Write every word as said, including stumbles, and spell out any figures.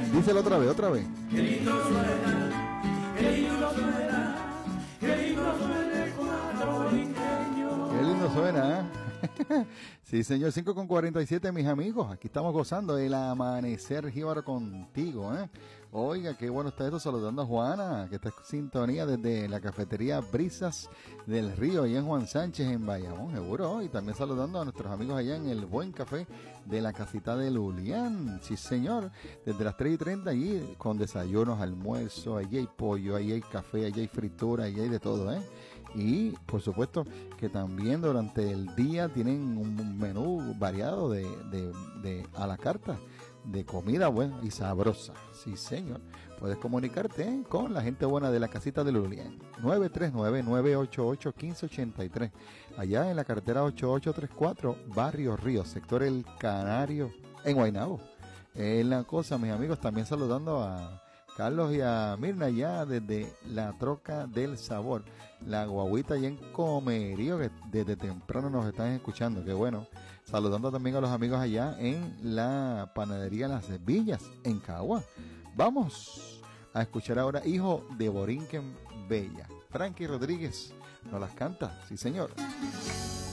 Díselo otra vez, otra vez. Qué lindo suena, qué lindo suena, qué lindo suena el cuatro ingenio. Qué lindo suena, ¿eh? Sí, señor, cinco con cuarenta y siete, mis amigos. Aquí estamos gozando el amanecer jíbaro contigo, ¿eh? Oiga, qué bueno está esto, saludando a Juana, que está en sintonía desde la cafetería Brisas del Río, allá en Juan Sánchez, en Bayamón, seguro. Y también saludando a nuestros amigos allá en el Buen Café de la casita de Lulián. Sí, señor, desde las tres y treinta allí, con desayunos, almuerzo, allí hay pollo, allí hay café, allí hay fritura, allí hay de todo, ¿eh? Y por supuesto que también durante el día tienen un menú variado de, de, de a la carta de comida buena y sabrosa. Sí, señor. Puedes comunicarte, ¿eh?, con la gente buena de la casita de Lulián. nueve tres nueve, nueve ocho ocho, uno cinco ocho tres. Allá en la carretera ocho ocho tres cuatro, Barrio Río, sector El Canario, en Guaynabo. Es la cosa, mis amigos. También saludando a Carlos y a Mirna ya desde la Troca del Sabor, la guaguita allá en Comerío, que desde temprano nos están escuchando, qué bueno. Saludando también a los amigos allá en la panadería Las Villas, en Cagua. Vamos a escuchar ahora Hijo de Borinquen Bella. Frankie Rodríguez nos las canta, sí señor.